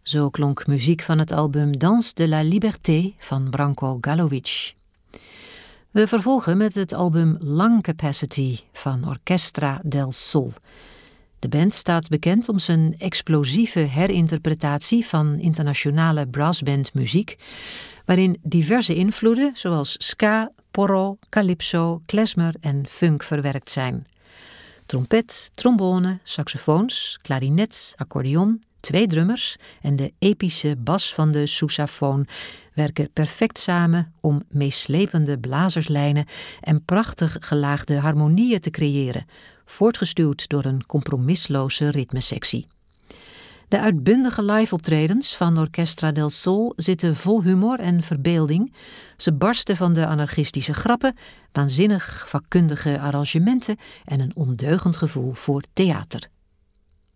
Zo klonk muziek van het album Danse de la Liberté van Branko Galovic. We vervolgen met het album Lung Capacity van Orchestra del Sol. De band staat bekend om zijn explosieve herinterpretatie van internationale brassbandmuziek, waarin diverse invloeden zoals ska, porro, calypso, klezmer en funk verwerkt zijn. Trompet, trombone, saxofoons, klarinet, accordeon, 2 drummers en de epische bas van de sousaphone werken perfect samen om meeslepende blazerslijnen en prachtig gelaagde harmonieën te creëren, voortgestuwd door een compromisloze ritmesectie. De uitbundige live-optredens van Orchestra del Sol zitten vol humor en verbeelding. Ze barsten van de anarchistische grappen, waanzinnig vakkundige arrangementen en een ondeugend gevoel voor theater.